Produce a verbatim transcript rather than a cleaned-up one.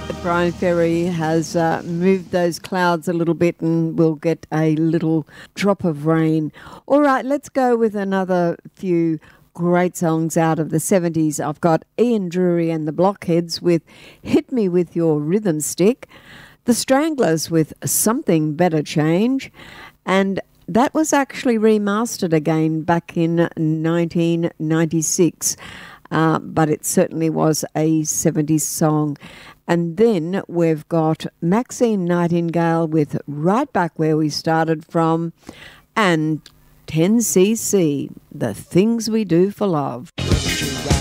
Brian Ferry has uh, moved those clouds a little bit and we'll get a little drop of rain. All right, let's go with another few great songs out of the seventies. I've got Ian Drury and the Blockheads with Hit Me With Your Rhythm Stick, the Stranglers with Something Better Change, and that was actually remastered again back in nineteen ninety-six, uh, but it certainly was a seventies song. And then we've got Maxine Nightingale with Right Back Where We Started From, and ten C C, The Things We Do for Love.